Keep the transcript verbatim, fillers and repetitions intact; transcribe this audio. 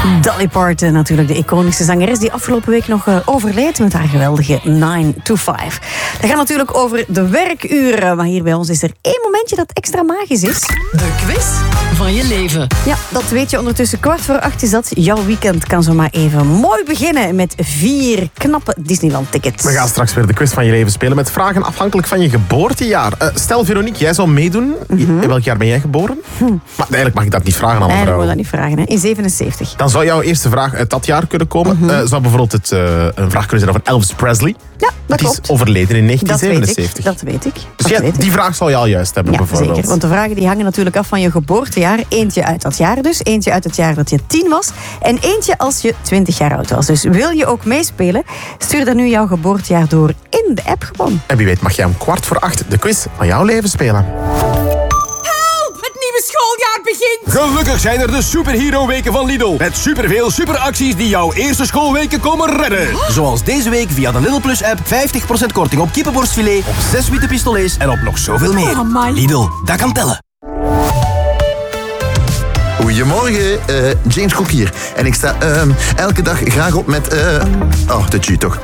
Dolly Parton, natuurlijk de iconische zangeres die afgelopen week nog uh, overleed met haar geweldige nine to five. Dat gaat natuurlijk over de werkuren, maar hier bij ons is er één momentje dat extra magisch is. De quiz van je leven. Ja, dat weet je ondertussen. Kwart voor acht is dat. Jouw weekend kan zomaar even mooi beginnen met vier knappe Disneyland-tickets. We gaan straks weer de quiz van je leven spelen met vragen afhankelijk van je geboortejaar. Uh, stel, Veronique, jij zou meedoen. Mm-hmm. In welk jaar ben jij geboren? Hm. Maar eigenlijk mag ik dat niet vragen aan een vrouw. Nee, dat niet vragen. Hè. In zevenenzeventig. Dan zou jouw eerste vraag uit dat jaar kunnen komen. Mm-hmm. Uh, zou bijvoorbeeld het, uh, een vraag kunnen zijn over Elvis Presley. Ja, dat Die klopt. is overleden in negentien zevenenzeventig. Dat weet ik. Dat weet ik. Dus dat jij, weet ik. die vraag zal je al juist hebben, ja, bijvoorbeeld. Zeker, want de vragen die hangen natuurlijk af van je geboortejaar. Eentje uit dat jaar dus. Eentje uit het jaar dat je tien was. En eentje als je twintig jaar oud was. Dus wil je ook meespelen? Stuur dan nu jouw geboortejaar door in de app gewoon. En wie weet mag jij om kwart voor acht de quiz van jouw leven spelen. Schooljaar begint! Gelukkig zijn er de Superhero Weken van Lidl. Met superveel superacties die jouw eerste schoolweken komen redden. Zoals deze week via de Lidl Plus app vijftig procent korting op kippenborstfilet, op zes witte pistolets en op nog zoveel meer. Oh, Lidl, dat kan tellen. Goedemorgen, uh, James Cook hier. En ik sta uh, elke dag graag op met... Uh... Oh, dat je toch.